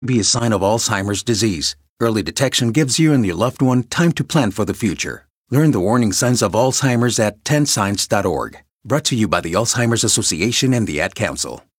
be a sign of Alzheimer's disease. Early detection gives you and your loved one time to plan for the future. Learn the warning signs of Alzheimer's at 10signs.org. Brought to you by the Alzheimer's Association and the Ad Council.